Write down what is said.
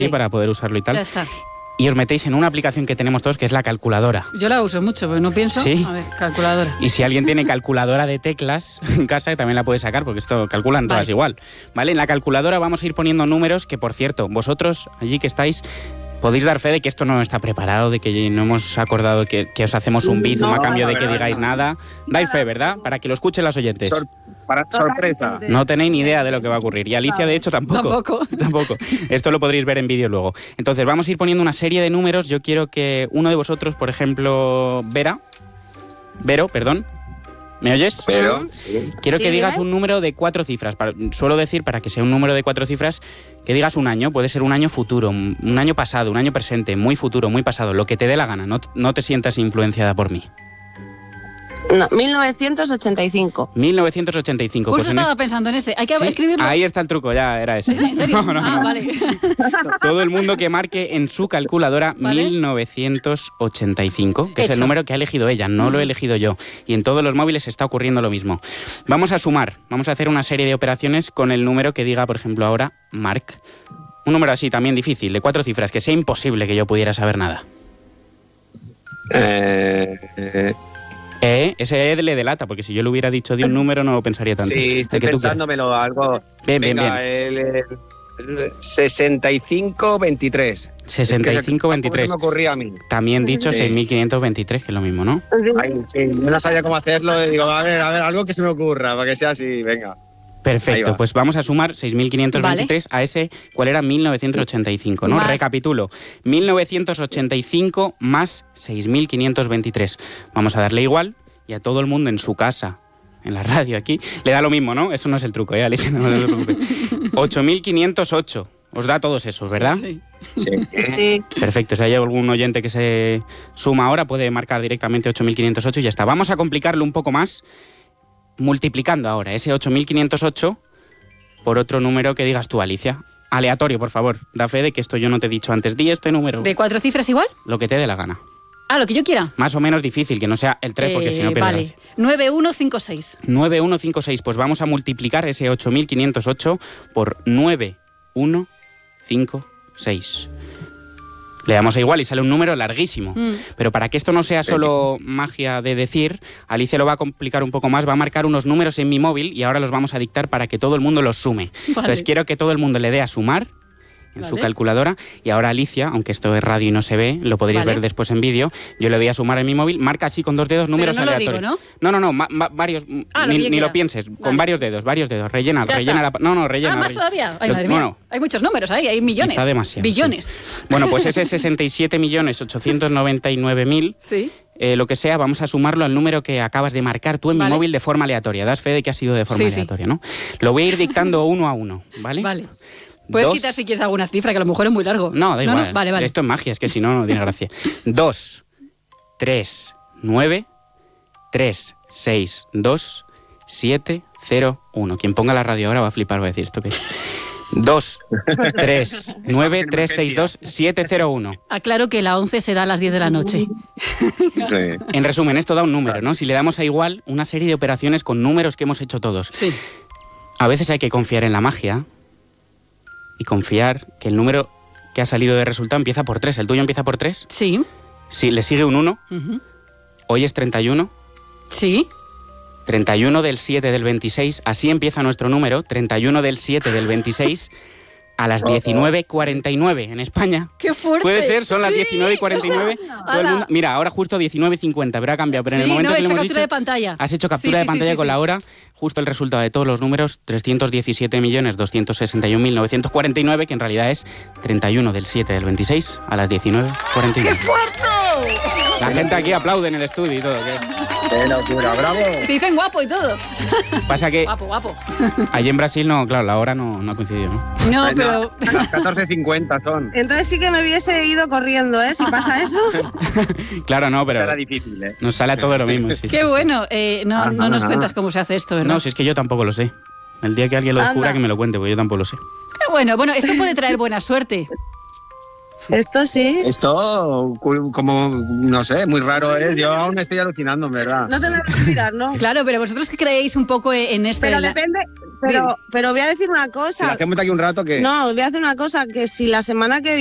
para poder usarlo y tal. Ya está. Y os metéis en una aplicación que tenemos todos, que es la calculadora. Yo la uso mucho, pero no pienso. ¿Sí? A ver, calculadora. Y si alguien tiene calculadora de teclas en casa, también la puede sacar, porque esto calculan todas igual. ¿Vale? En la calculadora vamos a ir poniendo números que, por cierto, vosotros allí que estáis, podéis dar fe de que esto no está preparado, de que no hemos acordado que os hacemos un bizum a cambio de que digáis nada. Dais fe, ¿verdad? Para que lo escuchen los oyentes. Sorpresa. No tenéis ni idea de lo que va a ocurrir. Y Alicia, de hecho, tampoco. Tampoco. Esto lo podréis ver en vídeo luego. Entonces, vamos a ir poniendo una serie de números. Yo quiero que uno de vosotros, por ejemplo, Vero, perdón. ¿Me oyes? Pero, sí. Quiero que digas un número de 4 cifras. Suelo decir, para que sea un número de 4 cifras, que digas un año. Puede ser un año futuro, un año pasado, un año presente, muy futuro, muy pasado, lo que te dé la gana. No te sientas influenciada por mí. No, 1985. 1985. Justo Pues estaba pensando en ese. Hay que escribirlo. Ahí está el truco, ya era ese. ¿En serio? No. Vale. Todo el mundo que marque en su calculadora ¿Vale? 1985, que es el Hecho. número que ha elegido ella, no lo he elegido yo. Y en todos los móviles está ocurriendo lo mismo. Vamos a sumar, vamos a hacer una serie de operaciones con el número que diga, por ejemplo, ahora Marc. Un número así también difícil, de 4 cifras, que sea imposible que yo pudiera saber nada. Ese le delata, porque si yo le hubiera dicho de un número no lo pensaría tanto. Sí, estoy El que tú pensándomelo algo. Bien. El 65-23. 65-23. me ocurría a mí. También dicho Sí. 6523, que es lo mismo, ¿no? Ay, sí, yo no sabía cómo hacerlo. Digo, a ver, algo que se me ocurra, para que sea así, venga. Ahí Perfecto, va. pues vamos a sumar 6.523 a ese, ¿cuál era? 1985, ¿no? Más. Recapitulo, 1985 más 6.523. Vamos a darle igual y a todo el mundo en su casa, en la radio aquí, le da lo mismo, ¿no? Eso no es el truco, Alicia, no se preocupe. 8.508, os da todos esos, ¿verdad? Sí. Sí. Perfecto, si hay algún oyente que se suma ahora puede marcar directamente 8.508 y ya está. Vamos a complicarlo un poco más, multiplicando ahora ese 8.508 por otro número que digas tú, Alicia. Aleatorio, por favor. Da fe de que esto yo no te he dicho antes. Di este número. ¿De 4 cifras igual? Lo que te dé la gana. Ah, lo que yo quiera. Más o menos difícil, que no sea el 3 porque si no pierde Vale. 9156. 9156. Pues vamos a multiplicar ese 8.508 por 9156. Le damos a igual y sale un número larguísimo. Pero para que esto no sea solo magia de decir, Alicia lo va a complicar un poco más, va a marcar unos números en mi móvil y ahora los vamos a dictar para que todo el mundo los sume. Entonces quiero que todo el mundo le dé a sumar en su calculadora y ahora Alicia, aunque esto es radio y no se ve, lo podréis ver después en vídeo, yo le doy a sumar en mi móvil, marca así con 2 dedos números pero no aleatorios. Lo digo, No, varios, ni lo pienses, con varios dedos, rellena Ya rellena. más todavía. Ay, madre mía. Bueno, hay muchos números ahí, hay millones. quizá demasiado, billones. sí. Bueno, pues ese 67.899.000, Sí. lo que sea, vamos a sumarlo al número que acabas de marcar tú en mi móvil de forma aleatoria. Das fe de que ha sido de forma aleatoria, ¿no? Lo voy a ir dictando uno a uno, ¿vale? Vale. Puedes quitar si quieres alguna cifra, que a lo mejor es muy largo. No, da igual. Vale. Esto es magia, es que si no, no tiene gracia. 2, 3, 9, 3, 6, 2, 7, 0, 1. Quien ponga la radio ahora va a flipar, va a decir esto que es. 2, 3, 9, 3, 6, 2, 7, 0, 1. Aclaro que la 11 se da a las 10 de la noche. En resumen, esto da un número, ¿no? Si le damos a igual, una serie de operaciones con números que hemos hecho todos. Sí. A veces hay que confiar en la magia y confiar que el número que ha salido de resultado empieza por 3. ¿El tuyo empieza por 3? Sí. Sí, le sigue un 1. Hoy es 31. Sí. 31 del 7 del 26. Así empieza nuestro número. 31 del 7 del 26 a las 19:49 en España. ¡Qué fuerte! Puede ser, son las 19:49. ¡Hala! Mira, ahora justo 19:50, pero ha cambiado. Pero en el momento he que le hecho hemos captura dicho, de pantalla. has hecho captura de pantalla con la hora. Justo el resultado de todos los números, 317.261.949, que en realidad es 31 del 7 del 26 a las 19:49. ¡Qué fuerte! La gente aquí aplaude en el estudio y todo. ¡Qué locura, bravo! Te dicen guapo y todo. Pasa que Guapo. allí en Brasil, no, claro, la hora no ha coincidido, ¿no? No, pero... Las 14:50 son. Entonces sí que me hubiese ido corriendo, ¿eh? Si pasa eso. Claro, no, pero Era difícil, ¿eh? nos sale a todo lo mismo. Sí, Qué sí, bueno. No nos no. cuentas cómo se hace esto, ¿verdad? No, si es que yo tampoco lo sé. El día que alguien lo descubra, Anda. que me lo cuente, porque yo tampoco lo sé. Qué bueno. Bueno, esto puede traer buena suerte. Esto sí. Esto, como, no sé, muy raro es. Yo aún estoy alucinando, en verdad. No se me va a olvidar, ¿no? Claro, pero vosotros que creéis un poco en esto. Pero en la- depende. Pero voy a decir una Si lo cosa. hacemos de aquí un rato, que No, voy a hacer una cosa, que si la semana que